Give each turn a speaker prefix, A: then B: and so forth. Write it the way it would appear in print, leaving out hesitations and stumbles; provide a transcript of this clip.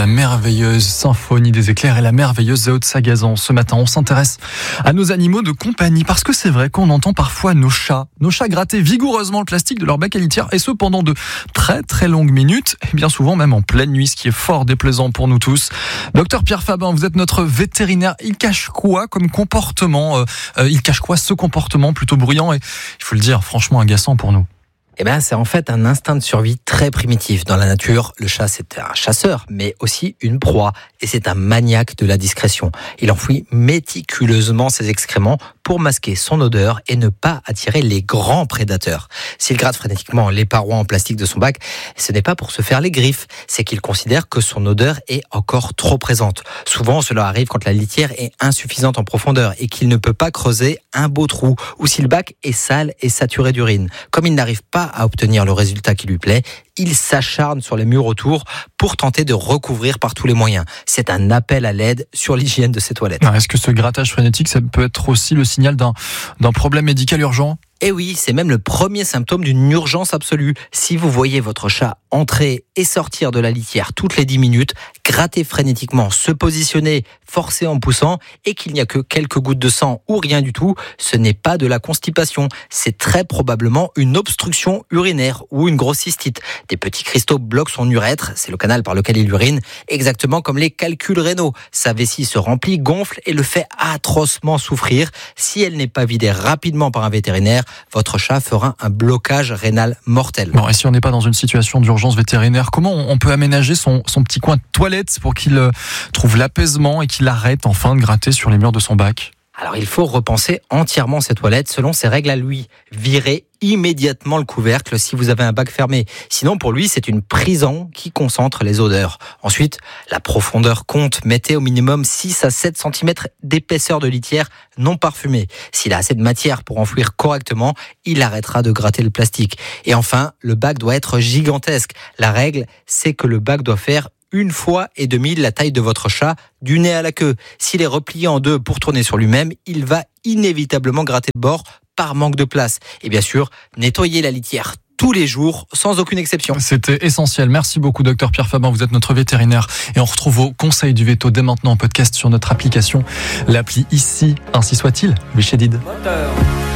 A: merveilleuse symphonie des éclairs et la merveilleuse Zao de Sagazan. Ce matin, on s'intéresse à nos animaux de compagnie parce que c'est vrai qu'on entend parfois nos chats gratter vigoureusement le plastique de leur bec à litière et ce pendant de très très longues minutes et bien souvent même en pleine nuit, ce qui est fort déplaisant pour nous tous. Docteur Pierre Fabin, vous êtes notre vétérinaire. Il cache quoi comme comportement Il cache quoi ce comportement plutôt bruyant et, il faut le dire, franchement agaçant pour nous?
B: C'est en fait un instinct de survie très primitif. Dans la nature, le chat, c'est un chasseur, mais aussi une proie. Et c'est un maniaque de la discrétion. Il enfouit méticuleusement ses excréments pour masquer son odeur et ne pas attirer les grands prédateurs. S'il gratte frénétiquement les parois en plastique de son bac, ce n'est pas pour se faire les griffes, c'est qu'il considère que son odeur est encore trop présente. Souvent, cela arrive quand la litière est insuffisante en profondeur et qu'il ne peut pas creuser un beau trou, ou si le bac est sale et saturé d'urine. Comme il n'arrive pas à obtenir le résultat qui lui plaît, il s'acharne sur les murs autour pour tenter de recouvrir par tous les moyens. C'est un appel à l'aide sur l'hygiène de ses toilettes.
A: Est-ce que ce grattage frénétique, ça peut être aussi le signal d'un problème médical urgent ?
B: Eh oui, c'est même le premier symptôme d'une urgence absolue. Si vous voyez votre chat entrer et sortir de la litière toutes les 10 minutes, gratter frénétiquement, se positionner, forcer en poussant, et qu'il n'y a que quelques gouttes de sang ou rien du tout, ce n'est pas de la constipation. C'est très probablement une obstruction urinaire ou une grosse cystite. Des petits cristaux bloquent son urètre, c'est le canal par lequel il urine, exactement comme les calculs rénaux. Sa vessie se remplit, gonfle et le fait atrocement souffrir. Si elle n'est pas vidée rapidement par un vétérinaire, votre chat fera un blocage rénal mortel.
A: Bon, et si on n'est pas dans une situation d'urgence vétérinaire, comment on peut aménager son petit coin de toilette pour qu'il trouve l'apaisement et qu'il arrête enfin de gratter sur les murs de son bac ?
B: Alors il faut repenser entièrement ses toilettes selon ses règles à lui. Virez immédiatement le couvercle si vous avez un bac fermé. Sinon pour lui c'est une prison qui concentre les odeurs. Ensuite, la profondeur compte. Mettez au minimum 6 à 7 cm d'épaisseur de litière non parfumée. S'il a assez de matière pour enfouir correctement, il arrêtera de gratter le plastique. Et enfin, le bac doit être gigantesque. La règle, c'est que le bac doit faire 1,5 fois la taille de votre chat, du nez à la queue. S'il est replié en deux pour tourner sur lui-même, il va inévitablement gratter le bord par manque de place. Et bien sûr, nettoyez la litière tous les jours, sans aucune exception.
A: C'était essentiel. Merci beaucoup, docteur Pierre Fabin. Vous êtes notre vétérinaire. Et on retrouve vos conseils du veto dès maintenant en podcast sur notre application. L'appli ici, ainsi soit-il, Bichedid.